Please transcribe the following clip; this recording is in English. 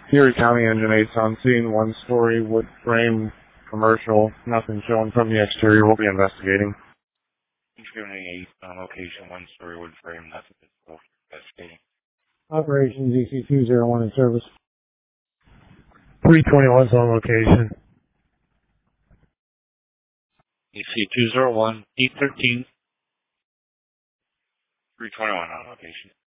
Erie County Engine 8's on scene, one-story wood frame commercial. Nothing showing from the exterior. We'll be investigating. Engine 8 on location, one-story wood frame, nothing visible. Investigating. Operations EC201 in service. 321's on location. EC201, E13. 321 on location.